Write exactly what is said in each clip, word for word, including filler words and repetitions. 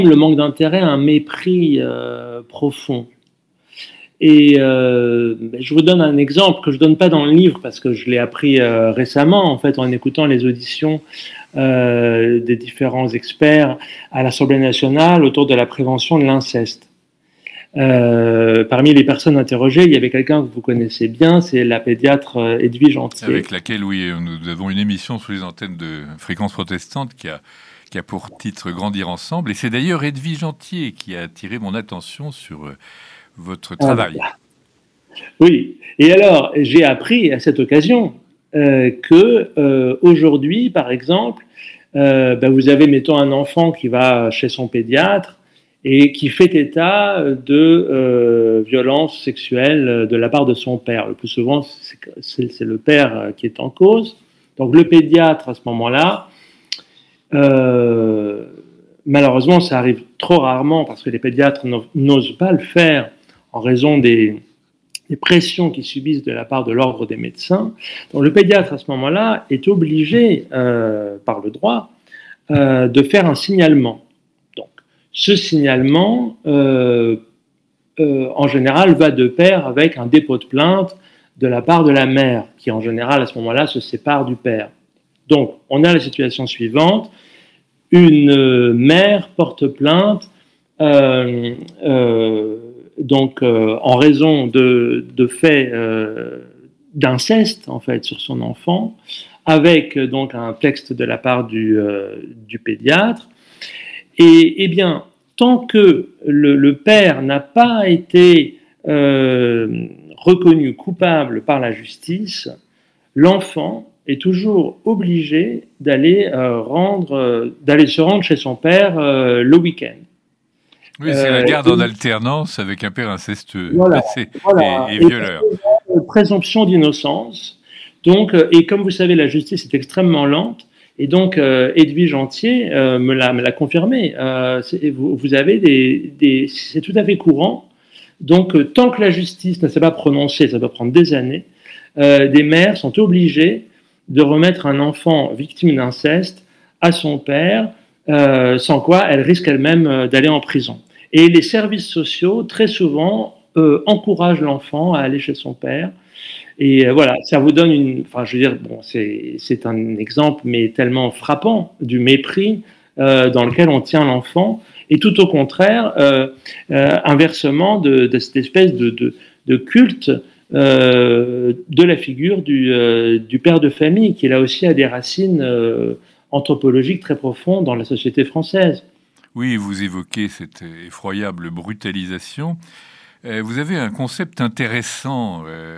le manque d'intérêt, un mépris euh, profond. Et euh, je vous donne un exemple que je ne donne pas dans le livre parce que je l'ai appris euh, récemment, en fait, en écoutant les auditions euh, des différents experts à l'Assemblée nationale autour de la prévention de l'inceste. Euh, parmi les personnes interrogées, il y avait quelqu'un que vous connaissez bien, c'est la pédiatre Edwige Antier. Avec laquelle, oui, nous avons une émission sous les antennes de Fréquence Protestante qui a, qui a pour titre Grandir ensemble. Et c'est d'ailleurs Edwige Antier qui a attiré mon attention sur euh, votre travail. Ah, oui, et alors j'ai appris à cette occasion euh, que euh, aujourd'hui, par exemple, euh, ben vous avez, mettons, un enfant qui va chez son pédiatre et qui fait état de euh, violences sexuelles de la part de son père. Le plus souvent, c'est, c'est, c'est le père qui est en cause. Donc le pédiatre, à ce moment-là, euh, malheureusement, ça arrive trop rarement parce que les pédiatres n'osent pas le faire en raison des, des pressions qu'ils subissent de la part de l'ordre des médecins. Donc le pédiatre, à ce moment-là, est obligé, euh, par le droit, euh, de faire un signalement. Donc, ce signalement, euh, euh, en général, va de pair avec un dépôt de plainte de la part de la mère, qui, en général, à ce moment-là, se sépare du père. Donc, on a la situation suivante. Une mère porte plainte euh, euh, donc euh, en raison de, de faits euh, d'inceste en fait sur son enfant, avec donc un texte de la part du, euh, du pédiatre. Et, et bien, tant que le, le père n'a pas été euh, reconnu coupable par la justice, l'enfant est toujours obligé d'aller euh, rendre, euh, d'aller se rendre chez son père euh, le week-end. Oui, c'est euh, la garde en alternance avec un père incestueux voilà, et, voilà. et, et violeur. Et présomption d'innocence. Donc, et comme vous savez, la justice est extrêmement lente. Et donc, euh, Edwige Antier euh, me, l'a, me l'a confirmé. Euh, vous, vous avez des, des, c'est tout à fait courant. Donc, euh, tant que la justice ne s'est pas prononcée, ça peut prendre des années. Euh, des mères sont obligées de remettre un enfant victime d'inceste à son père, euh, sans quoi elle risque elle-même euh, d'aller en prison. Et les services sociaux, très souvent, euh, encouragent l'enfant à aller chez son père. Et euh, voilà, ça vous donne une... Enfin, je veux dire, bon, c'est, c'est un exemple, mais tellement frappant, du mépris euh, dans lequel on tient l'enfant. Et tout au contraire, euh, euh, inversement, de, de cette espèce de, de, de culte Euh, de la figure du, euh, du père de famille, qui là aussi a des racines euh, anthropologiques très profondes dans la société française. Oui, vous évoquez cette effroyable brutalisation. Euh, vous avez un concept intéressant, euh,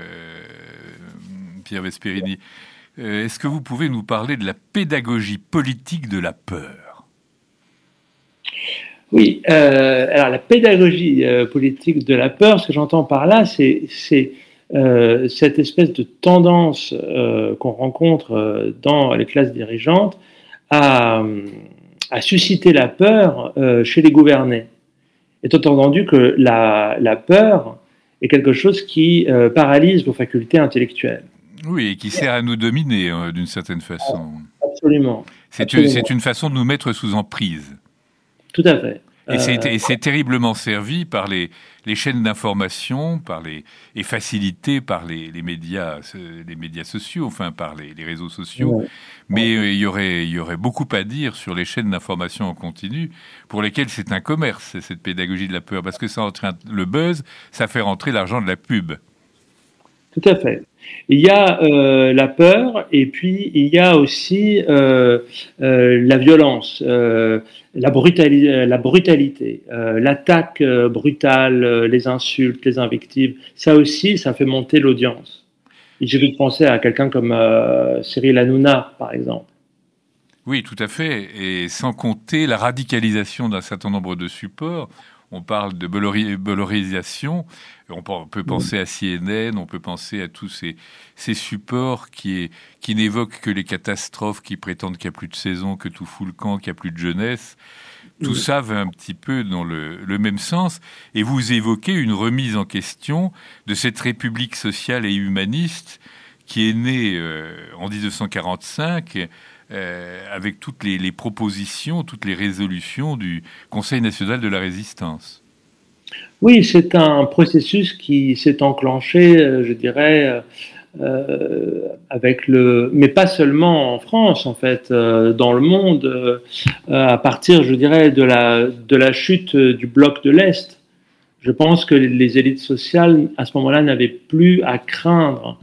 Pierre Vesperini. Euh, est-ce que vous pouvez nous parler de la pédagogie politique de la peur ? Oui, euh, alors la pédagogie euh, politique de la peur, ce que j'entends par là, c'est... c'est Euh, cette espèce de tendance euh, qu'on rencontre euh, dans les classes dirigeantes à, à susciter la peur euh, chez les gouvernés. Étant entendu que la, la peur est quelque chose qui euh, paralyse vos facultés intellectuelles. Oui, et qui sert à nous dominer euh, d'une certaine façon. Absolument. C'est, Absolument. Une, c'est une façon de nous mettre sous emprise. Tout à fait. Et c'est, et c'est terriblement servi par les, les chaînes d'information, par les, et facilité par les, les médias, les médias sociaux, enfin par les, les réseaux sociaux. Ouais. Mais euh, il y aurait, il y aurait beaucoup à dire sur les chaînes d'information en continu, pour lesquelles c'est un commerce, cette pédagogie de la peur, parce que ça entraîne le buzz, ça fait rentrer l'argent de la pub. Tout à fait. Il y a euh, la peur et puis il y a aussi euh, euh, la violence, euh, la, brutali- la brutalité, euh, l'attaque euh, brutale, euh, les insultes, les invectives. Ça aussi, ça fait monter l'audience. Il suffit de penser à quelqu'un comme euh, Cyril Hanouna, par exemple. Oui, tout à fait. Et sans compter la radicalisation d'un certain nombre de supports. On parle de bollorisation, on peut penser à C N N, on peut penser à tous ces, ces supports qui, est, qui n'évoquent que les catastrophes, qui prétendent qu'il n'y a plus de saison, que tout fout le camp, qu'il n'y a plus de jeunesse. Tout ça va un petit peu dans le, le même sens. Et vous évoquez une remise en question de cette République sociale et humaniste qui est née euh, en dix-neuf cent quarante-cinq euh, avec toutes les, les propositions, toutes les résolutions du Conseil national de la résistance. Oui, c'est un processus qui s'est enclenché, euh, je dirais, euh, avec le, mais pas seulement en France, en fait, euh, dans le monde, euh, à partir, je dirais, de la de la chute du bloc de l'Est. Je pense que les élites sociales, à ce moment-là, n'avaient plus à craindre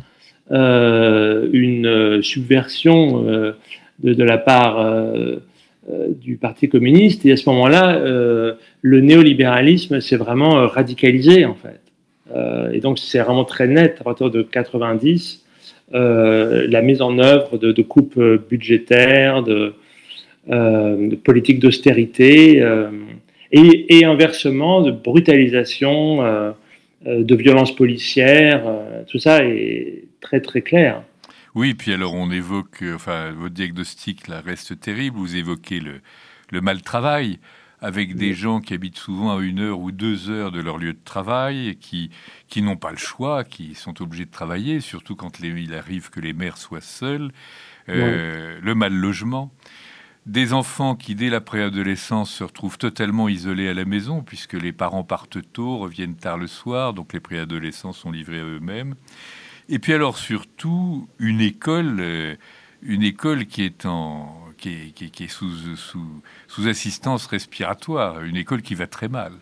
euh, une subversion euh, de, de la part euh, euh, du Parti communiste. Et à ce moment-là, euh, le néolibéralisme s'est vraiment euh, radicalisé, en fait. Euh, et donc, c'est vraiment très net à partir de quatre-vingt-dix, euh, la mise en œuvre de, de coupes budgétaires, de, euh, de politiques d'austérité. Euh, Et, et inversement, de brutalisation, euh, de violences policières, euh, tout ça est très très clair. Oui, puis alors on évoque, enfin votre diagnostic là reste terrible, vous évoquez le, le mal-travail, avec des gens qui habitent souvent à une heure ou deux heures de leur lieu de travail, et qui, qui n'ont pas le choix, qui sont obligés de travailler, surtout quand les, il arrive que les mères soient seules, euh, ouais. Le mal-logement. Des enfants qui, dès la préadolescence, se retrouvent totalement isolés à la maison, puisque les parents partent tôt, reviennent tard le soir, donc les préadolescents sont livrés à eux-mêmes. Et puis alors, surtout, une école, euh, une école qui est, en, qui est, qui est, qui est sous, sous, sous assistance respiratoire, une école qui va très mal.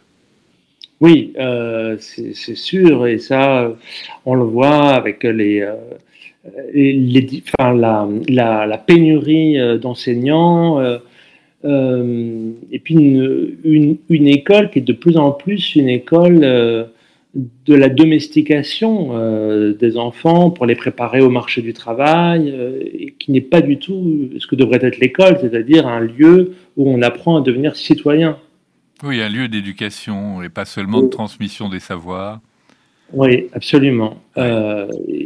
Oui, euh, c'est, c'est sûr, et ça, on le voit avec les... Euh Les, enfin, la, la, la pénurie d'enseignants, euh, euh, et puis une, une, une école qui est de plus en plus une école euh, de la domestication euh, des enfants pour les préparer au marché du travail, euh, et qui n'est pas du tout ce que devrait être l'école, c'est-à-dire un lieu où on apprend à devenir citoyen. Oui, un lieu d'éducation et pas seulement de transmission des savoirs. Oui, absolument. Ouais. Euh,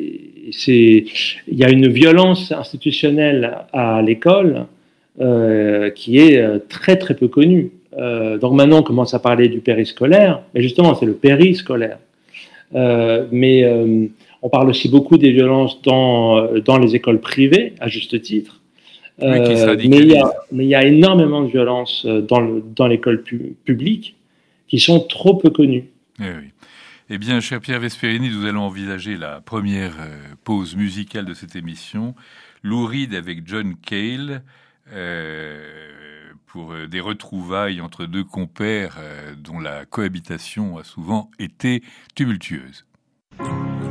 c'est, il y a une violence institutionnelle à l'école euh, qui est très très peu connue. Euh, donc maintenant on commence à parler du périscolaire, mais justement c'est le périscolaire. Euh, mais euh, on parle aussi beaucoup des violences dans, dans les écoles privées, à juste titre. Oui, qui se mais il y a, mais il y a énormément de violences dans, le, dans l'école pu, publique qui sont trop peu connues. Oui, oui. Eh bien, cher Pierre Vesperini, nous allons envisager la première euh, pause musicale de cette émission, Lou Reed avec John Cale, euh, pour euh, des retrouvailles entre deux compères euh, dont la cohabitation a souvent été tumultueuse.